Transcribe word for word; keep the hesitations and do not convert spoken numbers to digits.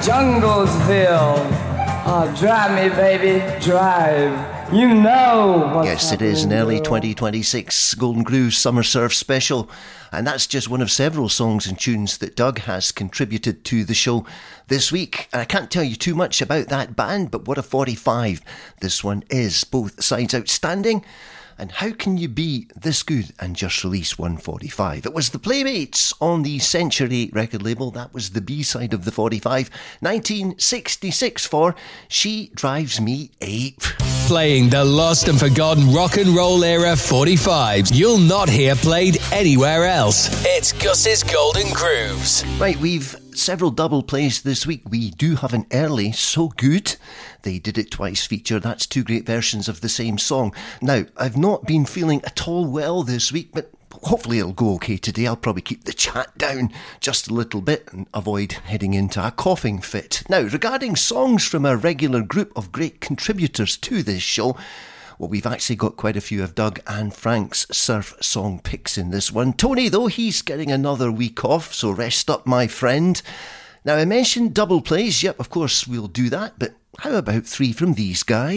Junglesville. Oh, drive me, baby, drive. You know what's Yes, it is an early twenty twenty-six Golden Grooves Summer Surf special, and that's just one of several songs and tunes that Doug has contributed to the show this week. And I can't tell you too much about that band, but what a forty-five this one is. Both sides outstanding. And how can you be this good and just release one forty-five? It was the Playmates on the Century record label. That was the B-side of the forty-five. nineteen sixty-six for She Drives Me Ape. Playing the lost and forgotten rock and roll era forty-fives you'll not hear played anywhere else. It's Gus's Golden Grooves. Right, we've several double plays this week. We do have an early So Good, They Did It Twice feature. That's two great versions of the same song. Now, I've not been feeling at all well this week, but hopefully it'll go okay today. I'll probably keep the chat down just a little bit and avoid heading into a coughing fit. Now, regarding songs from a regular group of great contributors to this show, well, we've actually got quite a few of Doug and Frank's surf song picks in this one. Tony, though, he's getting another week off, so rest up, my friend. Now, I mentioned double plays. Yep, of course, we'll do that, but how about three from these guys?